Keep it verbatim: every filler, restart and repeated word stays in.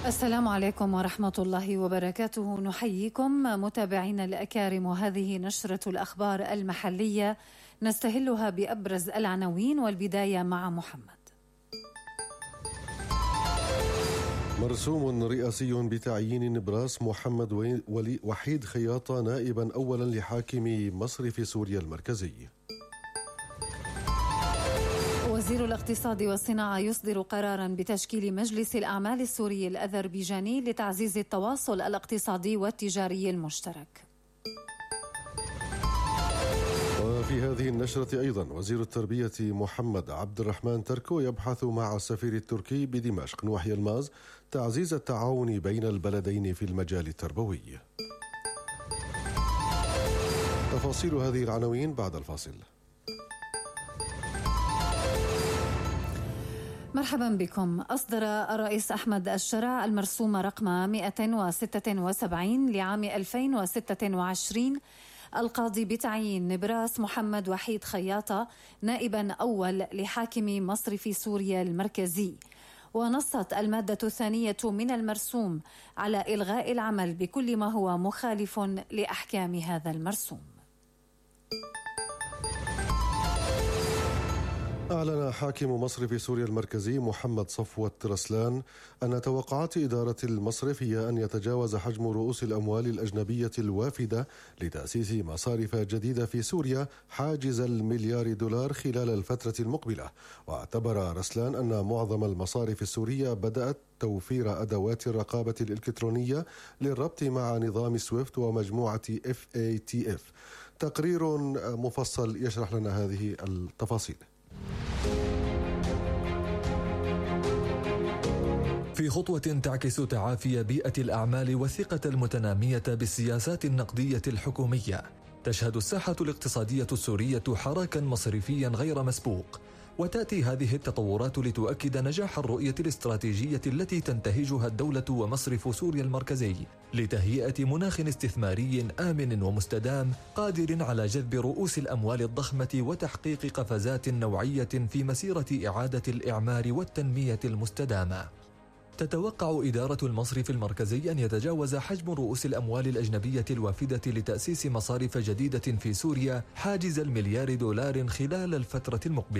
السلام عليكم ورحمة الله وبركاته. نحييكم متابعينا الأكارم، وهذه نشرة الأخبار المحلية نستهلها بأبرز العناوين، والبداية مع محمد. مرسوم رئاسي بتعيين نبراس محمد ولي وحيد خياطة نائبا أولا لحاكم مصرف سوريا المركزي. وزير الاقتصاد والصناعة يصدر قرارا بتشكيل مجلس الأعمال السوري الأذربيجاني لتعزيز التواصل الاقتصادي والتجاري المشترك. وفي هذه النشرة أيضا وزير التربية محمد عبد الرحمن تركو يبحث مع السفير التركي بدمشق نوح يلماز تعزيز التعاون بين البلدين في المجال التربوي. تفاصيل هذه العناوين بعد الفاصل. مرحبا بكم. أصدر الرئيس أحمد الشرع المرسوم رقم مئة وستة وسبعين لعام ألفين وستة وعشرين القاضي بتعيين نبراس محمد وحيد خياطة نائبا أول لحاكم مصرف سوريا المركزي. ونصت المادة الثانية من المرسوم على إلغاء العمل بكل ما هو مخالف لأحكام هذا المرسوم. أعلن حاكم مصرف سوريا المركزي محمد صفوة رسلان أن توقعات إدارة المصرف هي أن يتجاوز حجم رؤوس الأموال الأجنبية الوافدة لتأسيس مصارف جديدة في سوريا حاجز المليار دولار خلال الفترة المقبلة. واعتبر رسلان أن معظم المصارف السورية بدأت توفير أدوات الرقابة الإلكترونية للربط مع نظام سويفت ومجموعة إف إيه تي إف. تقرير مفصل يشرح لنا هذه التفاصيل. في خطوة تعكس تعافي بيئة الأعمال والثقة المتنامية بالسياسات النقدية الحكومية، تشهد الساحة الاقتصادية السورية حراكا مصرفيا غير مسبوق. وتأتي هذه التطورات لتؤكد نجاح الرؤية الاستراتيجية التي تنتهجها الدولة ومصرف سوريا المركزي لتهيئة مناخ استثماري آمن ومستدام قادر على جذب رؤوس الأموال الضخمة وتحقيق قفزات نوعية في مسيرة إعادة الإعمار والتنمية المستدامة. تتوقع إدارة المصرف المركزي أن يتجاوز حجم رؤوس الأموال الأجنبية الوافدة لتأسيس مصارف جديدة في سوريا حاجز المليار دولار خلال الفترة المقبلة.